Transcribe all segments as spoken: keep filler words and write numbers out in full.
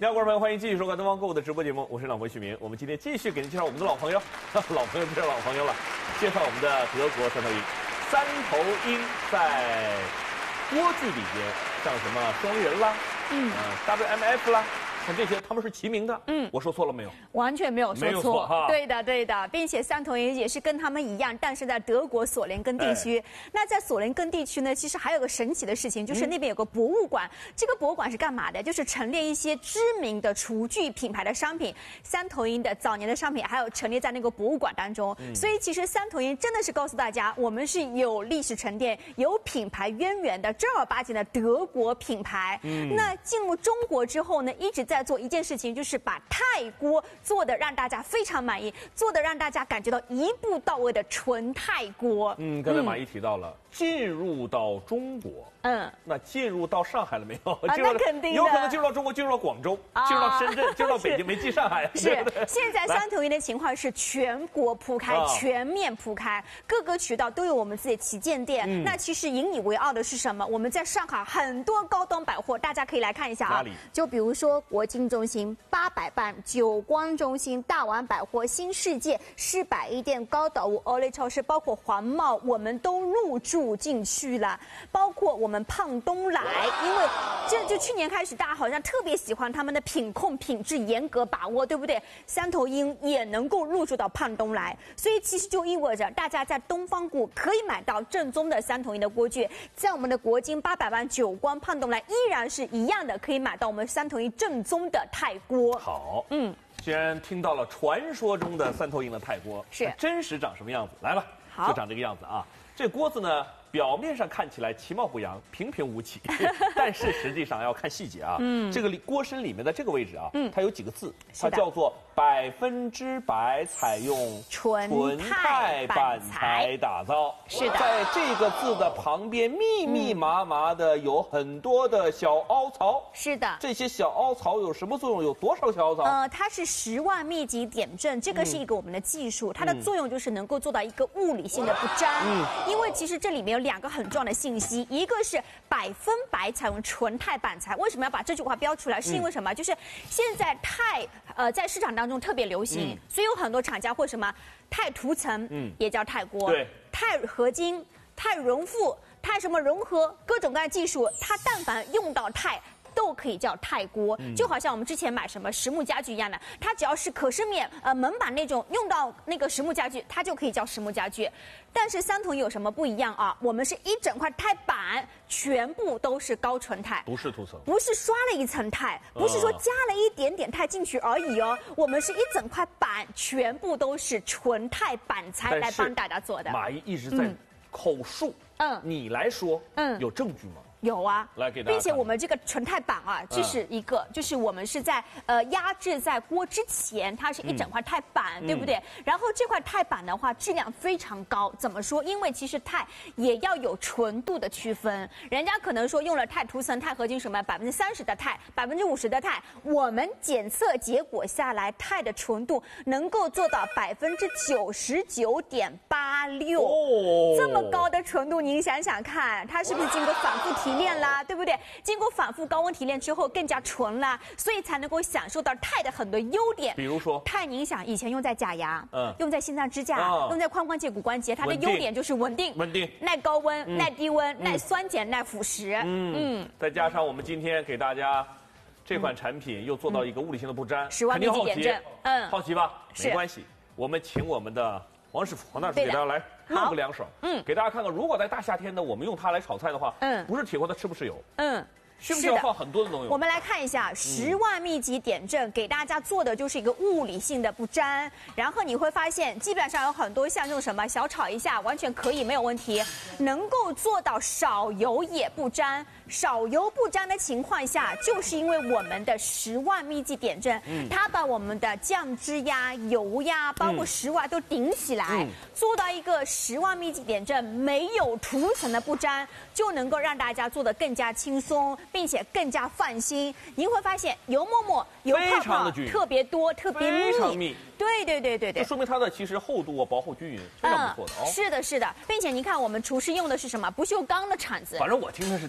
各位观众朋友，欢迎继续收看东方购物的直播节目，我是老婆徐明。我们今天继续给您介绍我们的老朋友，老朋友不是老朋友了，介绍我们的德国三头鹰。三头鹰在锅剧里边，像什么双人啦，嗯，呃 W M F 啦。像这些他们是齐名的，嗯，我说错了没有？ 完全没有说错， 没有错哈。 对的，对的，并且三头鹰也是跟他们一样，诞生在德国索连根地区。哎、那在索连根地区呢，其实还有个神奇的事情，就是那边有个博物馆。嗯、这个博物馆是干嘛的？就是陈列一些知名的厨具品牌的商品，三头鹰的早年的商品，还有陈列在那个博物馆当中。嗯、所以其实三头鹰真的是告诉大家，我们是有历史沉淀、有品牌渊源的正儿八经的德国品牌。嗯、那进入中国之后呢，一直在。在做一件事情，就是把泰锅做的让大家非常满意，做的让大家感觉到一步到位的纯泰锅。 嗯，刚才马毅提到了、嗯、进入到中国，嗯，那进入到上海了没有？ 啊，那肯定的， 有可能进入到中国，进入到广州，啊、进入到深圳，进入到北京，没进上海。 是，现在三头鹰的情况是全国铺开，全面铺开，各个渠道都有我们自己的旗舰店。嗯、那其实引以为傲的是什么？我们在上海很多高端百货，大家可以来看一下啊。 哪里？ 就比如说国金中心、八佰伴、久光中心、大丸百货、新世界、市百亿店、高岛屋、Olay超市，包括环贸，我们都入驻进去了。包括我们胖东来，因为这就去年开始，大家好像特别喜欢他们的品控品质严格把握，对不对？三头鹰也能够入驻到胖东来，所以其实就意味着大家在东方谷可以买到正宗的三头鹰的锅具，在我们的国金、八佰伴、久光、胖东来依然是一样的，可以买到我们三头鹰正宗的泰锅。 好，嗯，既然听到了传说中的三头鹰的泰锅， 是真实长什么样子？来吧， 好， 就长这个样子啊。这锅子呢，表面上看起来其貌不扬、平平无奇，但是实际上要看细节啊。嗯，这个锅身里面的这个位置啊，嗯，它有几个字，它叫做百分之百采用纯泰板材打造。 是的， 在这个字的旁边密密麻麻的有很多的小凹槽。 是的， 这些小凹槽有什么作用？有多少小凹槽？ 呃，它是十万密集点阵，这个是一个我们的技术，嗯、它的作用就是能够做到一个物理性的不粘。嗯。因为其实这里面有两个很重要的信息，一个是百分百采用纯泰板材。为什么要把这句话标出来？是因为什么？嗯、就是现在泰呃在市场当中特别流行，嗯、所以有很多厂家会什么钛涂层，嗯，也叫泰锅， 对， 钛合金、钛熔附、钛什么融合，各种各样的技术，它但凡用到钛。都可以叫泰锅，就好像我们之前买什么实木家具一样的，它只要是可视面、呃门板那种用到那个实木家具，它就可以叫实木家具。但是三头鹰有什么不一样啊？我们是一整块钛板，全部都是高纯钛， 不是涂层， 不是刷了一层钛，不是说加了一点点钛进去而已哦。我们是一整块板，全部都是纯钛板材来帮大家做的。 马毅一直在口述，嗯，你来说，嗯，有证据吗？ 有啊， 来给大家， 并且我们这个纯钛板啊，这是一个，嗯、就是我们是在呃压制在锅之前，它是一整块钛板，嗯、对不对？然后这块钛板的话，质量非常高。怎么说？因为其实钛也要有纯度的区分，人家可能说用了钛涂层、钛合金什么百分之三十的钛，百分之五十的钛，我们检测结果下来，钛的纯度能够做到百分之九十九点八六，这么高的纯度，您想想看，它是不是经过反复提炼啦，对不对？经过反复高温提炼之后更加纯啦，所以才能够享受到钛的很多优点。 比如说， 钛您想以前用在假牙，嗯，用在心脏支架，嗯、用在髋关节、骨关节，它的优点就是稳定、 稳定、 耐高温、嗯、耐低温、嗯、耐酸碱、耐腐蚀。 嗯嗯，再加上我们今天给大家这款产品又做到一个物理性的不粘， 十万密集点阵， 嗯，好奇吧？没关系，我们请我们的黄师傅、黄大师给大家来露个两手，嗯，给大家看看，如果在大夏天呢，我们用它来炒菜的话，嗯，不是铁锅它吃不吃油，嗯。需不需要放很多的东西？ 我们来看一下十万密集点阵，给大家做的就是一个物理性的不粘。然后你会发现，基本上有很多像这种什么小炒一下，完全可以没有问题，能够做到少油也不粘。少油不粘的情况下，就是因为我们的十万密集点阵，嗯、它把我们的酱汁呀、油呀，包括食物啊都顶起来，嗯、做到一个十万密集点阵没有涂层的不粘，就能够让大家做得更加轻松。并且更加放心，您会发现油沫沫、油泡泡特别多、特别密， 非常密。 对对对对对， 这说明它的其实厚度啊、薄厚均匀，非常不错的哦。 是的，是的，并且您看我们厨师用的是什么不锈钢的铲子， 反正我听着是叮叮当响。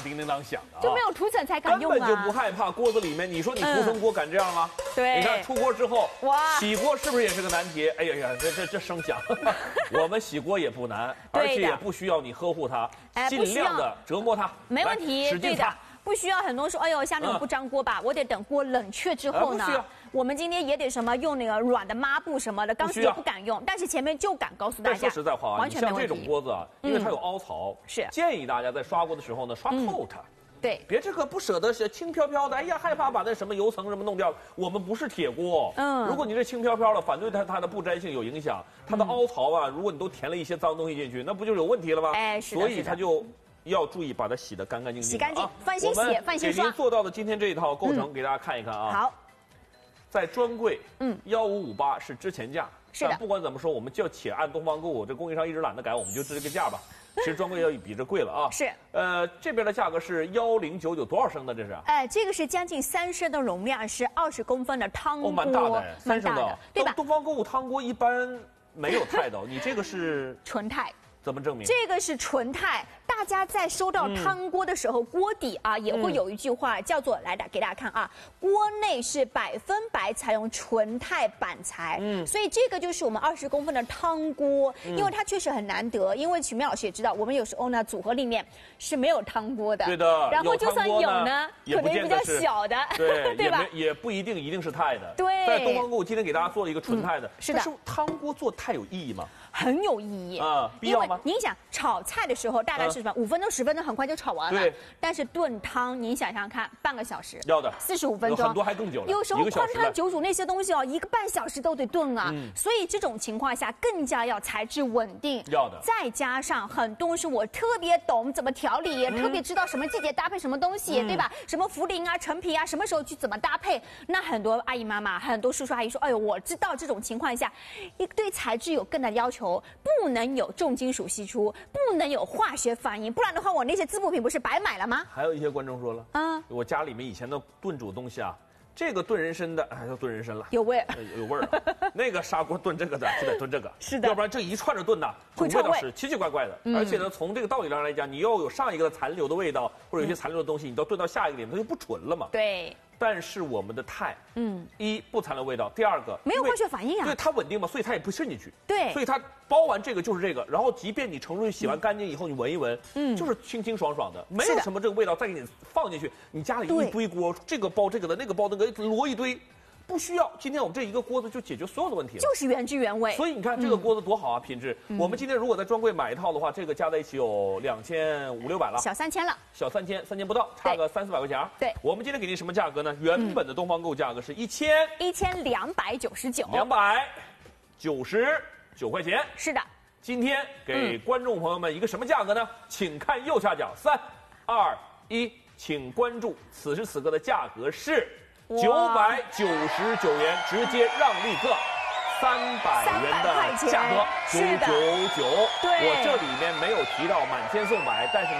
叮叮当响的啊， 就没有涂层才敢用啊， 根本就不害怕锅子里面。你说你涂层锅敢这样吗？ 对， 你看出锅之后， 哇， 洗锅是不是也是个难题？哎呀呀，这这这声响，我们洗锅也不难，而且也不需要你呵护它，尽量的折磨它， 没问题，对的。不需要很多说，哎呦，像那种不粘锅吧，我得等锅冷却之后呢。我们今天也得什么用那个软的抹布什么的，钢丝也不敢用，但是前面就敢告诉大家。 但说实在话啊，你像这种锅子啊，因为它有凹槽， 是建议大家在刷锅的时候呢，刷透它。 对， 别这个不舍得是轻飘飘的，哎呀，害怕把那什么油层什么弄掉。我们不是铁锅，嗯，如果你这轻飘飘的，反对它它的不粘性有影响，它的凹槽啊，如果你都填了一些脏东西进去，那不就有问题了吗？ 哎，是的， 所以它就。要注意把它洗得干干净净， 洗干净，放心洗，放心刷。 给您做到的今天这一套构成，给大家看一看啊。 好， 在专柜，嗯，幺五五八是之前价， 是的。 不管怎么说，我们就且按东方购物，这供应商一直懒得改，我们就这个价吧。其实专柜要比这贵了啊。 是。 呃，这边的价格是幺零九九，多少升的这是？ 哎，这个是将近三升的容量，是二十公分的汤锅， 哦，蛮大的，三升的， 对吧？ 东方购物汤锅一般没有钛的，你这个是纯钛。 怎么证明？ 这个是纯钛。大家在收到汤锅的时候，嗯、锅底啊也会有一句话叫做“来的”，给大家看啊，锅内是百分百采用纯钛板材。嗯，所以这个就是我们二十公分的汤锅，嗯、因为它确实很难得。因为曲苗老师也知道，我们有时候呢组合里面是没有汤锅的。 对的。 然后就算有呢，可能比较小的， 对对吧？ 也不一定一定是钛的。 对。 在东方购物今天给大家做了一个纯钛的， 嗯、是的。 但是汤锅做钛有意义吗？ 很有意义啊，必要吗？ 因为您想炒菜的时候大概是什么？五分钟、十分钟很快就炒完了。 对。 但是炖汤，您想想看，半个小时。 要的。 四十五分钟。 很多还更久了。 有时候宽汤久煮那些东西哦，一个半小时都得炖啊。嗯。所以这种情况下更加要材质稳定。 要的。 再加上很多是我特别懂怎么调理，也特别知道什么季节搭配什么东西，对吧？什么茯苓啊、陈皮啊，什么时候去怎么搭配？那很多阿姨妈妈、很多叔叔阿姨说，哎呦，我知道这种情况下，一对材质有更大的要求，不能有重金属析出，不能有化学反应，不然的话，我那些滋补品不是白买了吗？ 还有一些观众说了，啊，我家里面以前的炖煮东西啊，这个炖人参的，哎，要炖人参了， 有味儿， 有味儿了。那个砂锅炖这个的，就得炖这个， 是的， 要不然这一串着炖呐，味道是奇奇怪怪的。嗯、而且呢，从这个道理上来讲，你要有上一个的残留的味道，或者有些残留的东西，你都炖到下一个里面，它就不纯了嘛。 对。 但是我们的钛，嗯，一不残留味道，第二个没有化学反应啊， 对它稳定嘛，所以它也不渗进去。 对， 所以它包完这个就是这个，然后即便你盛出去洗完干净以后，你闻一闻，嗯，就是清清爽爽的，没有什么这个味道再给你放进去。你家里一堆锅，这个包这个的，那个包那个，摞一堆。不需要，今天我们这一个锅子就解决所有的问题了， 就是原汁原味。 所以你看这个锅子多好啊，品质。我们今天如果在专柜买一套的话，这个加在一起有两千五六百了， 小三千了， 小三千，三千不到，差个三四百块钱。 对， 我们今天给您什么价格呢？原本的东方购价格是一千一千两百九十九， 两百九十九块钱。 是的， 今天给观众朋友们一个什么价格呢？请看右下角，三二一，请关注此时此刻的价格是。九百九十九元，直接让利客三百元的价格，九九九。 对， 我这里面没有提到满千送百，但是。